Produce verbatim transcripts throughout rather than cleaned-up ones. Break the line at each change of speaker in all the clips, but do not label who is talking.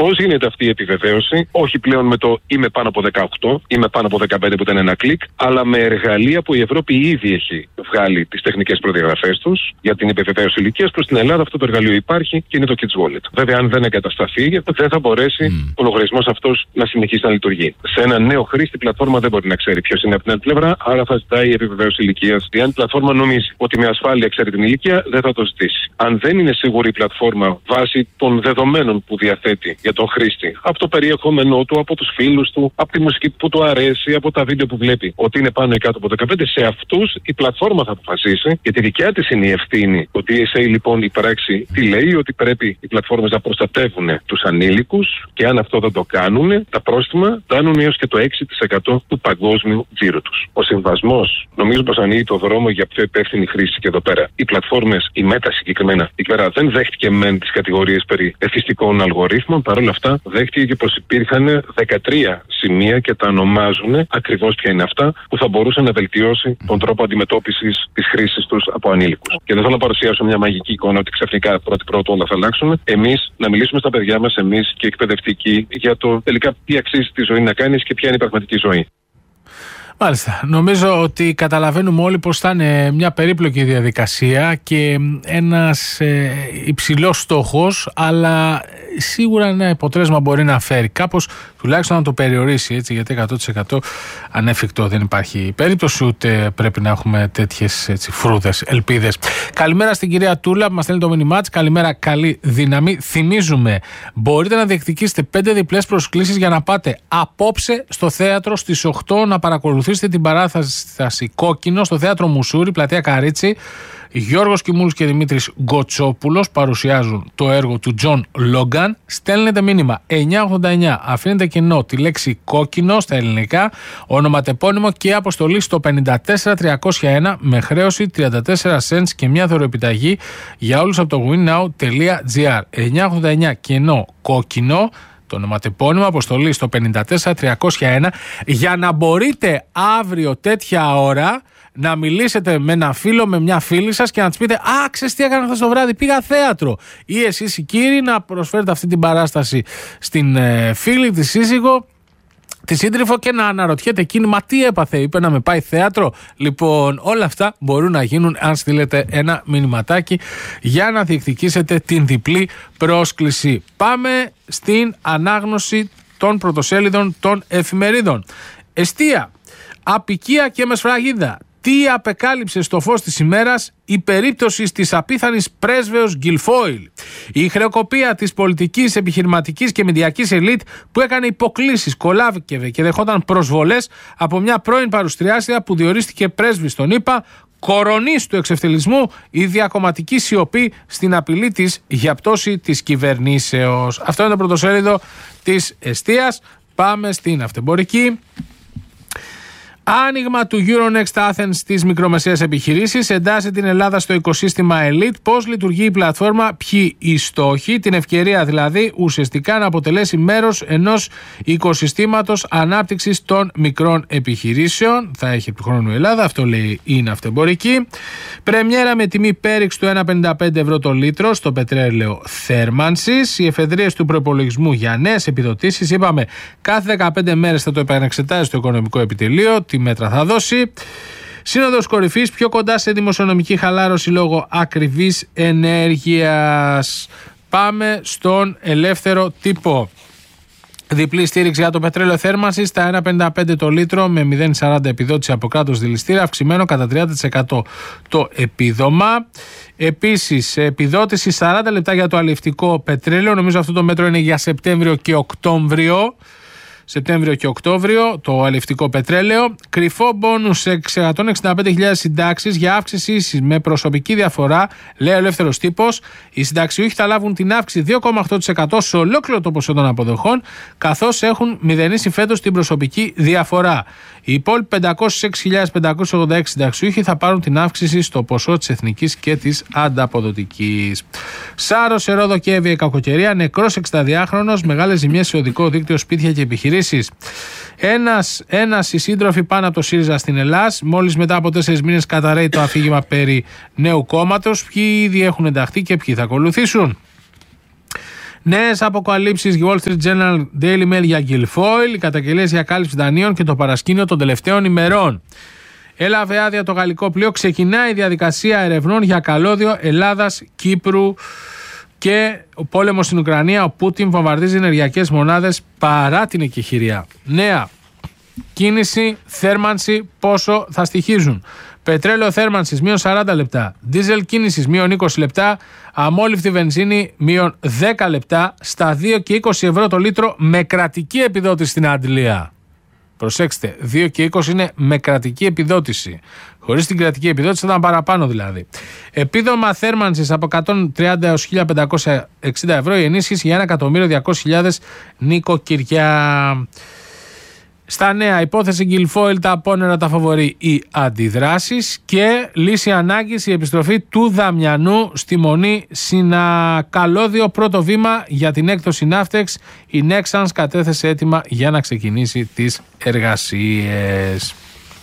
Πώς γίνεται αυτή η επιβεβαίωση? Όχι πλέον με το είμαι πάνω από δεκαοκτώ, είμαι πάνω από δεκαπέντε που ήταν ένα κλικ, αλλά με εργαλεία που η Ευρώπη ήδη έχει βγάλει τις τεχνικές προδιαγραφές τους για την επιβεβαίωση ηλικίας, που στην Ελλάδα αυτό το εργαλείο υπάρχει και είναι το Kids Wallet. Βέβαια, αν δεν εγκατασταθεί, δεν θα μπορέσει mm. ο λογαριασμός αυτός να συνεχίσει να λειτουργεί. Σε ένα νέο χρήστη, η πλατφόρμα δεν μπορεί να ξέρει ποιος είναι από την άλλη πλευρά, άρα θα ζητάει η επιβεβαίωση ηλικίας. Αν η πλατφόρμα νομίζει ότι με ασφάλεια ξέρει την ηλικία, δεν θα το ζητήσει. Αν δεν είναι σίγουρη η πλατφόρμα βάσει των δεδομένων που διαθέτει για τον χρήστη, από το περιεχόμενό του, από τους φίλους του, από τη μουσική που του αρέσει, από τα βίντεο που βλέπει, ότι είναι πάνω ή κάτω από δεκαπέντε, σε αυτούς η πλατφόρμα θα αποφασίσει, γιατί δικιά της είναι η ευθύνη. Το τι ες έι λοιπόν η πράξη τι λέει, ότι πρέπει οι πλατφόρμες να προστατεύουν τους ανήλικους, και αν αυτό δεν το κάνουν, τα πρόστιμα φτάνουν έως και το έξι τοις εκατό του παγκόσμιου τζίρου τους. Ο συμβασμός νομίζω πως ανοίγει το δρόμο για πιο υπεύθυνη χρήση και εδώ πέρα. Οι πλατφόρμες, η Μέτα συγκεκριμένα, η πέρα δεν δέχτηκε μεν τις κατηγορίες περί εθιστικών αλγορίθμων, παρόλα αυτά δέχτηκε και πως υπήρχαν δεκατρία σημεία και τα ονομάζουν ακριβώς ποια είναι αυτά που θα μπορούσαν να βελτιώσει τον τρόπο αντιμετώπισης της χρήσης τους από ανήλικους. Και δεν θέλω να παρουσιάσω μια μαγική εικόνα ότι ξαφνικά πρώτη-πρώτη όλα θα αλλάξουν. Εμείς να μιλήσουμε στα παιδιά μας, εμείς και εκπαιδευτικοί, για το τελικά τι αξίζει τη ζωή να κάνεις και ποια είναι η πραγματική ζωή.
Μάλιστα. Νομίζω ότι καταλαβαίνουμε όλοι πως θα είναι μια περίπλοκη διαδικασία και ένας ε, υψηλός στόχος, αλλά σίγουρα ένα αποτέλεσμα μπορεί να φέρει. Κάπως τουλάχιστον να το περιορίσει, έτσι, γιατί εκατό τοις εκατό ανέφικτο δεν υπάρχει περίπτωση, ούτε πρέπει να έχουμε τέτοιες, έτσι, φρούδες, ελπίδες. Καλημέρα στην κυρία Τούλα που μας στέλνει το μήνυμά της. Καλημέρα, καλή δύναμη. Θυμίζουμε, μπορείτε να διεκδικήσετε πέντε διπλές προσκλήσεις για να πάτε απόψε στο θέατρο στις οκτώ να παρακολουθήσετε την παράσταση Κόκκινο στο θέατρο Μουσούρη, πλατεία Καρίτσι. Γιώργος Κιμούλης και Δημήτρης Γκοτσόπουλος παρουσιάζουν το έργο του Τζον Λόγκαν. Στέλνετε μήνυμα εννιά ογδόντα εννιά, αφήνετε κενό τη λέξη κόκκινο στα ελληνικά, ονοματεπώνυμο και αποστολή στο πενήντα τέσσερα τριακόσια ένα με χρέωση τριάντα τέσσερα cents και μια δωροεπιταγή για όλους από το winnow.gr. εννιά ογδόντα εννιά κενό κόκκινο, το ονοματεπώνυμο, αποστολή στο πενήντα τέσσερα τριακόσια ένα, για να μπορείτε αύριο τέτοια ώρα να μιλήσετε με ένα φίλο, με μια φίλη σας και να της πείτε «Α, ξέρεις τι έκανα χθες το βράδυ, πήγα θέατρο». Ή εσείς οι κύριοι να προσφέρετε αυτή την παράσταση στην ε, φίλη, τη σύζυγο, τη σύντροφο, και να αναρωτιέται εκείνη «Μα τι έπαθε, είπε να με πάει θέατρο». Λοιπόν, όλα αυτά μπορούν να γίνουν αν στείλετε ένα μηνυματάκι για να διεκδικήσετε την διπλή πρόσκληση. Πάμε στην ανάγνωση των πρωτοσέλιδων των εφημερίδων. Εστία, απικία και με σφραγίδα. Τι απεκάλυψε στο φως της ημέρας η περίπτωση της απίθανης πρέσβεως Γκιλφόιλ. Η χρεοκοπία της πολιτικής, επιχειρηματικής και μηντιακής ελίτ που έκανε υποκλήσεις, κολάβηκευε και δεχόταν προσβολές από μια πρώην παρουστριάσια που διορίστηκε πρέσβη στον ΗΠΑ, κορονής του εξευτελισμού, η διακομματική σιωπή στην απειλή της για πτώση της κυβερνήσεως. Αυτό είναι το πρωτοσέλιδο της Εστίας. Πάμε στην αυτεμπορική. Άνοιγμα του Euronext Athens στις μικρομεσαίες επιχειρήσεις, εντάσσει την Ελλάδα στο οικοσύστημα Elite, πώς λειτουργεί η πλατφόρμα, ποιοι οι στόχοι, την ευκαιρία δηλαδή ουσιαστικά να αποτελέσει μέρος ενός οικοσυστήματος ανάπτυξης των μικρών επιχειρήσεων. Θα έχει του χρόνου η Ελλάδα, αυτό λέει είναι αυτεμπορική. Πρεμιέρα με τιμή πέριξ του ένα κόμμα πενήντα πέντε ευρώ το λίτρο στο πετρέλαιο θέρμανσης. Οι εφεδρείες του προϋπολογισμού για νέες επιδοτήσεις, είπαμε, κάθε δεκαπέντε μέρες θα το επανεξετάζει το Οικονομικό Επιτελείο. Τι μέτρα θα δώσει. Σύνοδος κορυφής πιο κοντά σε δημοσιονομική χαλάρωση λόγω ακριβής ενέργειας. Πάμε στον ελεύθερο τύπο. Διπλή στήριξη για το πετρέλαιο θέρμανσης στα ένα κόμμα πενήντα πέντε το λίτρο με μηδέν κόμμα σαράντα επιδότηση από κράτος δηληστήρα, αυξημένο κατά τριάντα τοις εκατό το επίδομα. Επίσης, επιδότηση σαράντα λεπτά για το αλλιευτικό πετρέλαιο. Νομίζω αυτό το μέτρο είναι για Σεπτέμβριο και Οκτώβριο. Σεπτέμβριο και Οκτώβριο, το αλλιευτικό πετρέλαιο. Κρυφό μπόνους σε εκατόν εξήντα πέντε χιλιάδες συντάξεις για αύξηση ίσης με προσωπική διαφορά, λέει ο ελεύθερος τύπος. Οι συνταξιούχοι θα λάβουν την αύξηση δύο κόμμα οκτώ τοις εκατό σε ολόκληρο το ποσό των αποδοχών, καθώς έχουν μηδενίσει φέτος την προσωπική διαφορά. Οι υπόλοιποι πεντακόσιες έξι χιλιάδες πεντακόσιοι ογδόντα έξι συνταξιούχοι θα πάρουν την αύξηση στο ποσό της εθνικής και της ανταποδοτικής. Σάρο σε Ρόδο και Εύβοια η κακοκαιρία, νεκρός εξηνταδυάχρονος, μεγάλες ζημιές σε οδικό δίκτυο, σπίτια και επιχειρήσεις. Ένας, ένας οι σύντροφοι πάνω από το ΣΥΡΙΖΑ στην Ελλάς, μόλις μετά από τέσσερις μήνες καταραίει το αφήγημα περί νέου κόμματος. Ποιοι ήδη έχουν ενταχθεί και ποιοι θα ακολουθήσουν. Νέες αποκαλύψεις Wall Street Journal, Daily Mail για Guilfoyle, οι καταγγελίες για κάλυψη δανείων και το παρασκήνιο των τελευταίων ημερών. Έλαβε άδεια το γαλλικό πλοίο, ξεκινάει η διαδικασία ερευνών για καλώδιο Ελλάδας, Κύπρου και ο πόλεμος στην Ουκρανία. Ο Πούτιν βομβαρδίζει ενεργειακές μονάδες παρά την εκεχηρία. Νέα κίνηση, θέρμανση, πόσο θα στοιχίζουν. Πετρέλαιο θέρμανσης μείον σαράντα λεπτά, δίζελ κίνησης μείον είκοσι λεπτά, αμόλυφτη βενζίνη μείον δέκα λεπτά, στα δύο και είκοσι ευρώ το λίτρο με κρατική επιδότηση στην Αντλία. Προσέξτε, δύο και είκοσι είναι με κρατική επιδότηση. Χωρίς την κρατική επιδότηση θα ήταν παραπάνω δηλαδή. Επίδομα θέρμανσης από εκατόν τριάντα έως χίλια πεντακόσια εξήντα ευρώ, η ενίσχυση για ένα εκατομμύριο διακόσιες χιλιάδες νοικοκυριά. Στα νέα, υπόθεση Guilfoyle, τα απόνερα τα φαβορεί οι αντιδράσεις και λύση ανάγκης η επιστροφή του Δαμιανού στη Μονή Συνακαλώδιο. Πρώτο βήμα για την έκδοση Ναύτεξ. Η Nexans κατέθεσε έτοιμα για να ξεκινήσει τις εργασίες.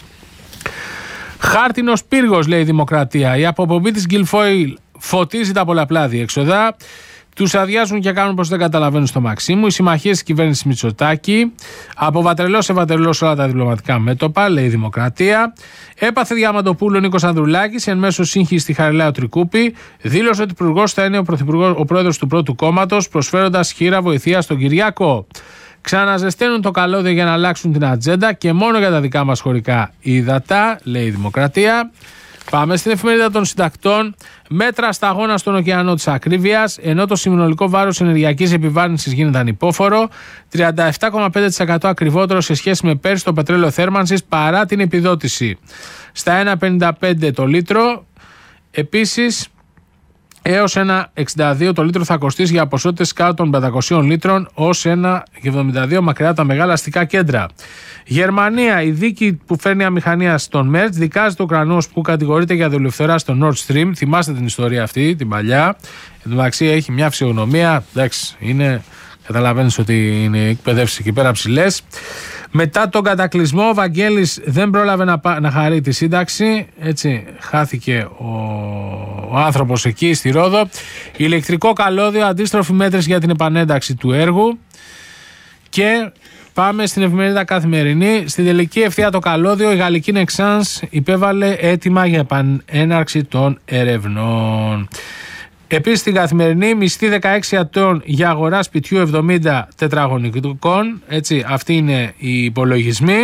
Χάρτινος πύργος, λέει η Δημοκρατία. Η αποπομπή της Guilfoyle φωτίζει τα πολλαπλά διέξοδα. Τους αδειάζουν και κάνουν πως δεν καταλαβαίνουν στο Μαξίμου. Οι συμμαχίες της κυβέρνησης Μητσοτάκη. Από βατρελό σε βατρελό σε όλα τα διπλωματικά μέτωπα, λέει η Δημοκρατία. Έπαθε Διαμαντοπούλου Νίκος Ανδρουλάκης εν μέσω σύγχυσης στη Χαριλάου Τρικούπη. Δήλωσε ότι υπουργός θα είναι ο, ο πρόεδρος του πρώτου κόμματος, προσφέροντας χείρα βοηθεία στον Κυριάκο. Ξαναζεσταίνουν το καλώδιο για να αλλάξουν την ατζέντα και μόνο για τα δικά μας χωρικά ύδατα, λέει η Δημοκρατία. Πάμε στην εφημερίδα των συντακτών. Μέτρα σταγόνα στον ωκεανό της ακρίβειας, ενώ το συνολικό βάρος ενεργειακής επιβάρυνσης γίνεται ανυπόφορο, τριάντα επτά κόμμα πέντε τοις εκατό ακριβότερο σε σχέση με πέρσι το πετρέλαιο θέρμανσης παρά την επιδότηση. Στα ένα πενήντα πέντε το λίτρο, επίσης έως ένα εξήντα δύο το λίτρο θα κοστίσει για ποσότητες κάτω των πεντακοσίων λίτρων, ως ένα εβδομήντα δύο μακριά τα μεγάλα αστικά κέντρα. Γερμανία, η δίκη που φέρνει αμηχανία στον Μέρτς δικάζει το Ουκρανός που κατηγορείται για δουλευθερά στο Nord Stream. Θυμάστε την ιστορία αυτή, την παλιά. Εν τω μεταξύ έχει μια φυσιογνωμία. Εντάξει, είναι, καταλαβαίνεις ότι είναι εκπαιδεύσεις εκεί πέρα ψηλές. Μετά τον κατακλυσμό, ο Βαγγέλης δεν πρόλαβε να, να χαρεί τη σύνταξη. Έτσι, χάθηκε ο, ο άνθρωπος εκεί στη Ρόδο. Ηλεκτρικό καλώδιο, αντίστροφη μέτρηση για την επανένταξη του έργου. Και πάμε στην εφημερίδα Καθημερινή. Στην τελική ευθεία το καλώδιο, η γαλλική Nexans υπέβαλε έτοιμα για επανέναρξη των ερευνών. Επίσης στην Καθημερινή, μισθή δεκαέξι ετών για αγορά σπιτιού εβδομήντα τετραγωνικών. Έτσι, αυτοί είναι οι υπολογισμοί.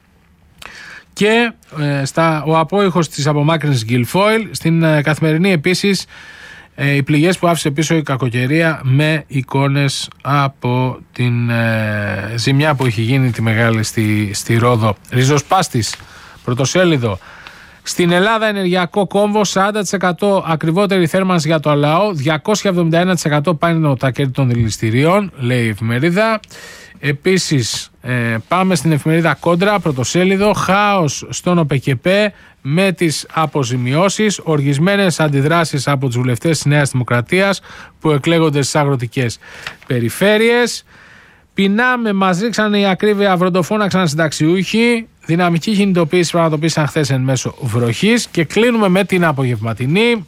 Και ε, στα, ο απόϊχος της απομάκρυνσης Guilfoyle. Στην ε, Καθημερινή επίσης ε, οι πληγές που άφησε πίσω η κακοκαιρία με εικόνες από την ε, ζημιά που έχει γίνει τη μεγάλη στη, στη Ρόδο. Ριζοσπάστης, πρωτοσέλιδο. Στην Ελλάδα ενεργειακό κόμβο, σαράντα τοις εκατό ακριβότερη θέρμανση για το λαό, διακόσια εβδομήντα ένα τοις εκατό πάνω τα κέρδη των δηληστηρίων, λέει η εφημερίδα. Επίσης ε, πάμε στην εφημερίδα Κόντρα, πρωτοσέλιδο, χάος στον ΟΠΕΚΕΠΕ με τις αποζημιώσεις, οργισμένες αντιδράσεις από τους βουλευτές της Νέας Δημοκρατίας που εκλέγονται στις αγροτικές περιφέρειες. Πεινάμε, μας ρίξανε η ακρίβεια, αυροντοφώναξαν συνταξιούχοι. Δυναμική κινητοποίηση πραγματοποίησαν χθες εν μέσω βροχής. Και κλείνουμε με την απογευματινή.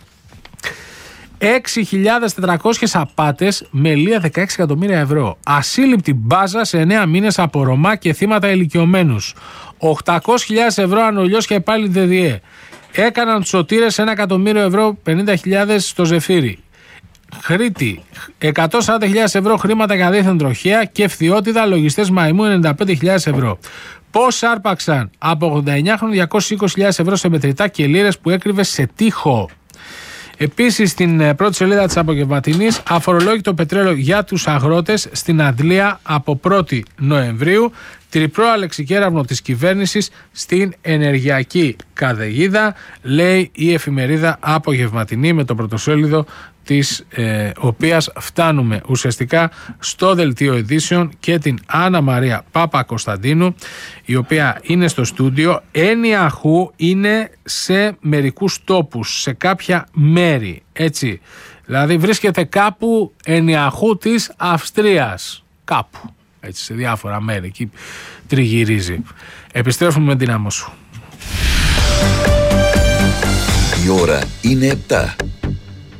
έξι χιλιάδες τετρακόσιες απάτες με λία δεκαέξι εκατομμύρια ευρώ. Ασύλληπτη μπάζα σε εννέα μήνες από Ρωμά και θύματα ηλικιωμένους. οκτακόσιες χιλιάδες ευρώ ανολιός και υπάλληλοι ΔΔΕ. Έκαναν τους σωτήρες ένα εκατομμύριο ευρώ, πενήντα χιλιάδες στο Ζεφύρι. Χρήτη, εκατόν σαράντα χιλιάδες ευρώ χρήματα για δίθεν τροχέα και Φθιώτιδα λογιστές μαϊμού ενενήντα πέντε χιλιάδες ευρώ. Πώς άρπαξαν από ογδόντα εννέα χρόνων διακόσιες είκοσι χιλιάδες ευρώ σε μετρητά και λίρες που έκρυβε σε τοίχο. Επίσης στην πρώτη σελίδα της απογευματινής, αφορολόγητο πετρέλαιο για τους αγρότες στην Αντλία από πρώτη Νοεμβρίου. Τριπρό αλεξικέραυνο της κυβέρνησης στην ενεργειακή καταιγίδα, λέει η εφημερίδα απογευματινή με το πρωτοσέλιδο της ε, οποίας φτάνουμε ουσιαστικά στο δελτίο ειδήσεων και την Άννα Μαρία Παπα-Κωνσταντίνου, η οποία είναι στο στούντιο. Ενιαχού είναι σε μερικούς τόπους, σε κάποια μέρη, έτσι. Δηλαδή βρίσκεται κάπου ενιαχού της Αυστρίας, κάπου, έτσι, σε διάφορα μέρη, εκεί τριγυρίζει. Επιστρέφουμε με την άμμο σου.
Η ώρα είναι επτά.